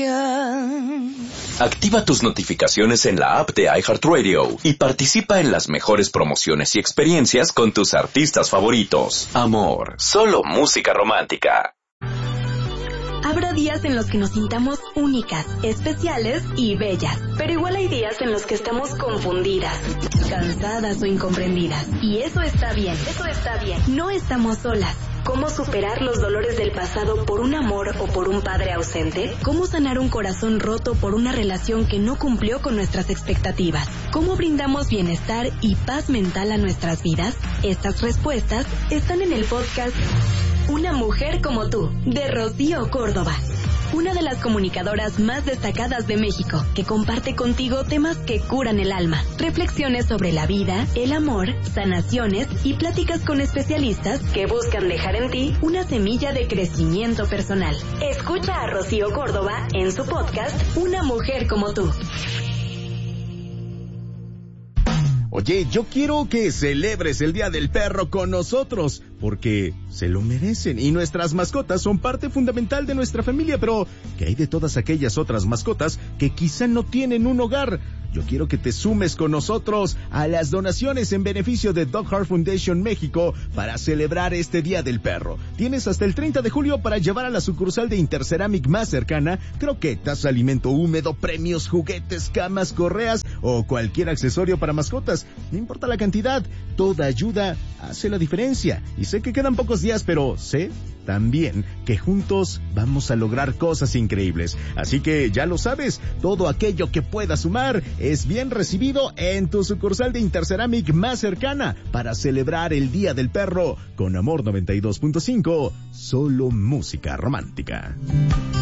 Activa tus notificaciones en la app de iHeartRadio y participa en las mejores promociones y experiencias con tus artistas favoritos. Amor, solo música romántica. Habrá días en los que nos sintamos únicas, especiales y bellas, pero igual hay días en los que estamos confundidas, cansadas o incomprendidas. Y eso está bien, No estamos solas. ¿Cómo superar los dolores del pasado por un amor o por un padre ausente? ¿Cómo sanar un corazón roto por una relación que no cumplió con nuestras expectativas? ¿Cómo brindamos bienestar y paz mental a nuestras vidas? Estas respuestas están en el podcast Una mujer como tú, de Rocío Córdoba. Una de las comunicadoras más destacadas de México, que comparte contigo temas que curan el alma, reflexiones sobre la vida, el amor, sanaciones y pláticas con especialistas que buscan dejar en ti una semilla de crecimiento personal. Escucha a Rocío Córdoba en su podcast Una mujer como tú. Oye, yo quiero que celebres el Día del Perro con nosotros, porque se lo merecen y nuestras mascotas son parte fundamental de nuestra familia, pero ¿qué hay de todas aquellas otras mascotas que quizá no tienen un hogar? Yo quiero que te sumes con nosotros a las donaciones en beneficio de Dog Heart Foundation México para celebrar este Día del Perro. Tienes hasta el 30 de julio para llevar a la sucursal de Interceramic más cercana croquetas, alimento húmedo, premios, juguetes, camas, correas o cualquier accesorio para mascotas. No importa la cantidad, toda ayuda hace la diferencia. Y sé que quedan pocos días, pero sé también que juntos vamos a lograr cosas increíbles. Así que ya lo sabes, todo aquello que pueda sumar es bien recibido en tu sucursal de Interceramic más cercana para celebrar el Día del Perro con Amor 92.5, solo música romántica.